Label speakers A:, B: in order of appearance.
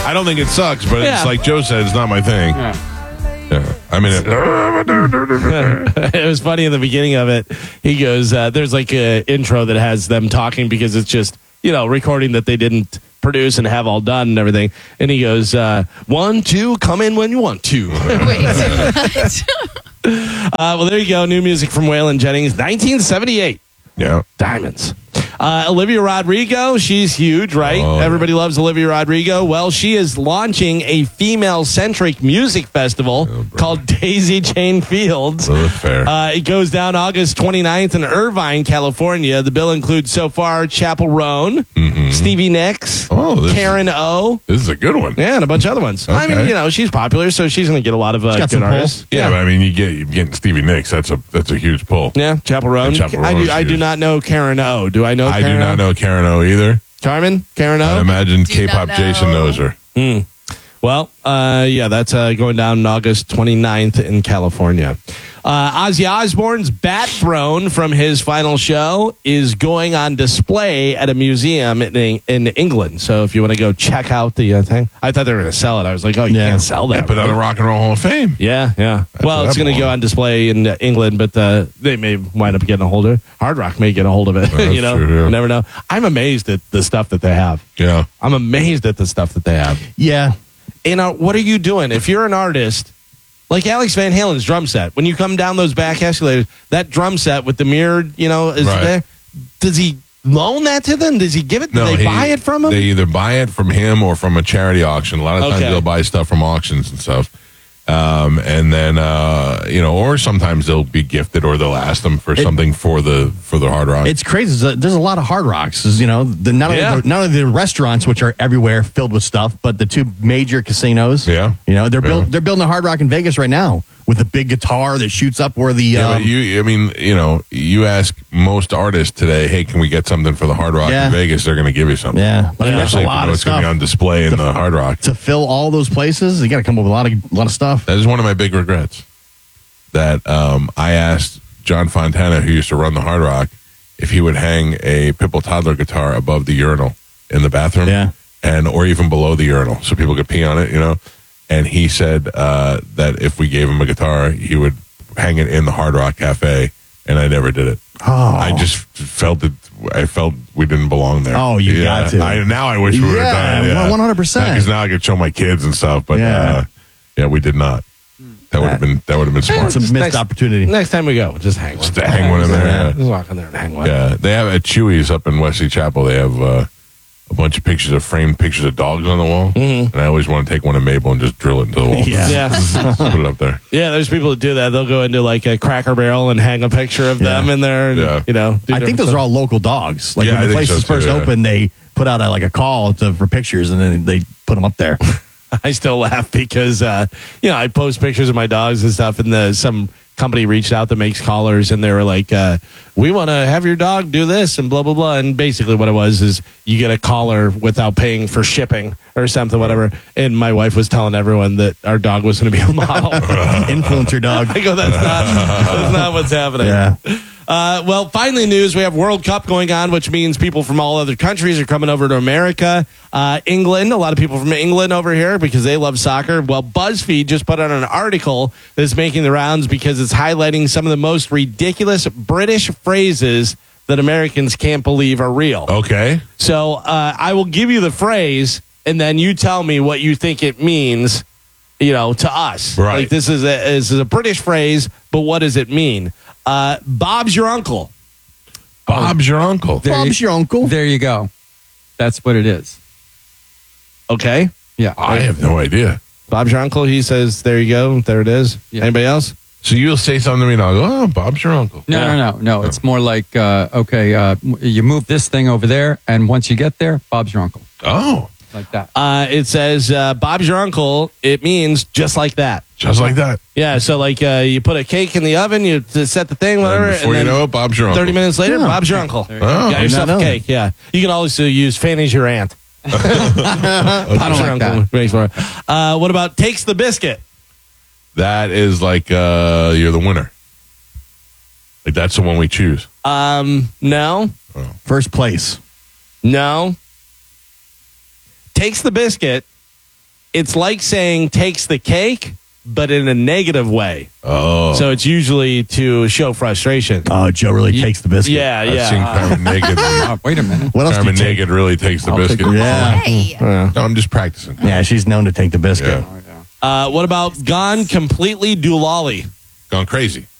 A: I don't think it sucks, but
B: Yeah.
A: it's like Joe said, it's not my thing. Yeah. I mean,
B: It was funny in the beginning of it. He goes, there's like an intro that has them talking because it's just, recording that they didn't produce and have all done and everything. And he goes, 1, 2, come in when you want to.
C: Wait, what?
B: Well, there you go. New music from Waylon Jennings, 1978.
A: yeah.
B: Diamonds. Olivia Rodrigo, she's huge, right?
A: Oh,
B: Everybody loves Olivia Rodrigo. Well, she is launching a female-centric music festival called Daisy Chain Fields.
A: Well, that's fair.
B: It goes down August 29th in Irvine, California. The bill includes so far Chappell Roan, Stevie Nicks, Karen O.
A: This is a good one.
B: Yeah, and a bunch of other ones. I
A: Okay.
B: mean, she's popular, so she's going to get a lot of
D: got
B: good
D: some pull.
B: artists.
A: Yeah, but I mean, you get Stevie Nicks. That's a huge pull.
B: Yeah, Chappell Roan.
A: And Chappell Roan's
B: I do
A: huge.
B: not know Karen O. Do I know
A: I
B: Karen
A: do
B: O?
A: not know Karen O either.
B: Carmen? Karen
A: I
B: O?
A: imagine
C: Do
A: K-pop
C: not
A: Jason
C: know.
A: knows her.
B: Well, yeah, that's going down on August 29th in California. Ozzy Osbourne's Bat Throne from his final show is going on display at a museum in England. So if you want to go check out the thing, I thought they were going to sell it. I was like, oh, you can't sell that.
A: Put on the Rock and Roll Hall of Fame.
B: Yeah. Well,
A: what
B: it's
A: I
B: going to go
A: want.
B: on display in England, but they may wind up getting a hold of it. Hard Rock may get a hold of it.
A: That's
B: you know,
A: true, yeah.
B: you never know. I'm amazed at the stuff that they have.
A: Yeah.
B: I'm amazed at the stuff that they have.
D: Yeah.
B: And what are you doing? If you're an artist, like Alex Van Halen's drum set, when you come down those back escalators, that drum set with the mirrored, is
A: Right.
B: there. Does he loan that to them? Does he give it? Do they buy it from him?
A: They either buy it from him or from a charity auction. A lot of times
B: Okay.
A: they'll buy stuff from auctions and stuff. And then, or sometimes they'll be gifted or they'll ask them for something for the Hard Rock.
D: It's crazy. There's a lot of Hard Rocks. Not only the restaurants, which are everywhere filled with stuff, but the two major casinos.
A: Yeah.
D: They're building a Hard Rock in Vegas right now with a big guitar that shoots up where the.
A: Yeah, but you ask most artists today, hey, can we get something for the Hard Rock
D: Yeah.
A: in Vegas? They're going to give you something.
D: Yeah, but that's a
A: Especially if
D: lot
A: you know
D: of
A: it's going to
D: stuff
A: be on display in the Hard Rock.
D: to fill all those places. You got to come up with a lot of stuff.
A: That is one of my big regrets. That I asked John Fontana, who used to run the Hard Rock, if he would hang a Pitbull toddler guitar above the urinal in the bathroom, or even below the urinal, so people could pee on it. And he said that if we gave him a guitar, he would hang it in the Hard Rock Cafe, and I never did it.
D: Oh,
A: I just felt that I felt we didn't belong there.
D: Oh, you got to.
A: Now I wish we would have done it.
D: Yeah, 100%.
A: Because now I could show my kids and stuff. But we did not. That would have been smart.
D: it's a missed opportunity.
B: Next time we go, just hang one.
A: Just to hang one in there. Yeah.
B: Just walk in there and hang one.
A: Yeah, they have at Chewy's up in Wesley Chapel. They have a bunch of framed pictures of dogs on the wall, and I always want to take one of Mabel and just drill it into the wall.
B: Yeah.
A: Put it up there.
B: Yeah, there's people that do that. They'll go into like a Cracker Barrel and hang a picture of them in there. And,
A: Yeah.
B: do
D: I think those are all local dogs. Like
A: Yeah, I
D: when the
A: think
D: place was
A: so, too,
D: first
A: yeah.
D: opened, they put out a call for pictures, and then they put them up there.
B: I still laugh because I post pictures of my dogs and stuff, and some company reached out that makes collars, and they were like, we want to have your dog do this and blah blah blah. And basically what it was is you get a collar without paying for shipping or something, whatever. And my wife was telling everyone that our dog was going to be a model.
D: Influencer dog.
B: I go, that's not what's happening.
D: Yeah.
B: Well, finally, news. We have World Cup going on, which means people from all other countries are coming over to America. England, a lot of people from England over here because they love soccer. Well, BuzzFeed just put out an article that's making the rounds because it's highlighting some of the most ridiculous British phrases that Americans can't believe are real.
A: Okay.
B: So I will give you the phrase, and then you tell me what you think it means, to us.
A: Right.
B: Like this is a British phrase, but what does it mean? Bob's your uncle.
A: Bob's your uncle.
D: Bob's your uncle.
E: There you go. That's what it is.
B: Okay.
E: Yeah.
A: I have no idea.
B: Bob's your uncle. He says, there you go. There it is.
E: Yeah.
B: Anybody else?
A: So you'll say something to me and I'll go, oh, Bob's your uncle.
E: No. It's more like, you move this thing over there, and once you get there, Bob's your uncle.
A: Oh,
E: Like that.
B: It says, Bob's your uncle. It means just like that.
A: just like that.
B: Yeah. So like you put a cake in the oven, you set the thing, whatever.
A: And before you
B: then
A: know it, Bob's your uncle.
B: 30 minutes later,
D: Yeah.
B: Bob's your uncle.
A: Oh,
B: Got yourself
D: I
B: a
D: did not know
B: cake. Yeah. You can also use Fanny's your aunt.
E: I
B: Bob's your
E: don't like
B: uncle.
E: that.
B: Makes more. What about takes the biscuit?
A: that is like you're the winner. Like that's the one we choose.
B: No.
D: First place.
B: No. Takes the biscuit it's like saying takes the cake, but in a negative way.
A: Oh.
B: So it's usually to show frustration.
D: Oh, Joe really takes the biscuit.
B: Yeah,
A: I've seen Carmen naked.
E: Wait a minute.
D: What else do you
A: Carmen
D: take?
A: naked really takes the biscuit.
D: Yeah.
C: Hey.
A: No, I'm just practicing.
D: Yeah, she's known to take the biscuit.
A: Yeah.
B: What about gone completely doolally?
A: Gone crazy.